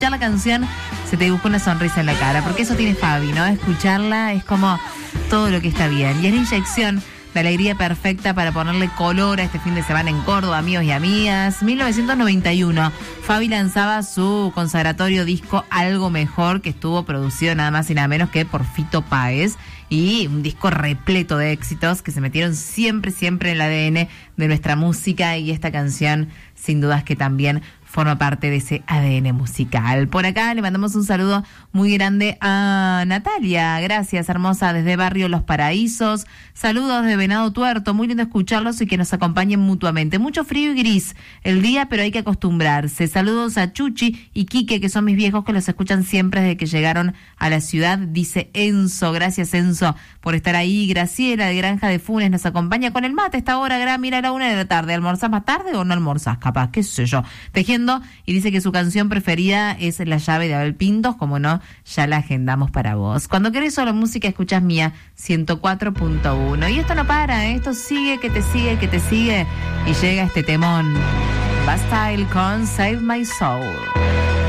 la canción se te dibuja una sonrisa en la cara, porque eso tiene Fabi, ¿no? Escucharla es como todo lo que está bien. Y es la inyección de alegría perfecta para ponerle color a este fin de semana en Córdoba, amigos y amigas. 1991, Fabi lanzaba su consagratorio disco Algo Mejor, que estuvo producido nada más y nada menos que por Fito Páez, y un disco repleto de éxitos que se metieron siempre, siempre en el ADN de nuestra música, y esta canción sin dudas que también forma parte de ese ADN musical. Por acá le mandamos un saludo muy grande a Natalia. Gracias, hermosa, desde Barrio Los Paraísos. Saludos de Venado Tuerto. Muy lindo escucharlos y que nos acompañen mutuamente. Mucho frío y gris el día, pero hay que acostumbrarse. Saludos a Chuchi y Quique, que son mis viejos que los escuchan siempre desde que llegaron a la ciudad, dice Enzo. Gracias, Enzo, por estar ahí. Graciela de Granja de Funes nos acompaña con el mate esta hora. Mira, a la 1:00 ¿Almorzás más tarde o no almorzás? Capaz, qué sé yo. Tejiendo, y dice que su canción preferida es La Llave de Abel Pintos. Como no, ya la agendamos para vos. Cuando querés solo música, escuchás Mía 104.1. Y esto no para, ¿eh? Esto sigue, que te sigue, que te sigue. Y llega este temón, Bastille con Save My Soul.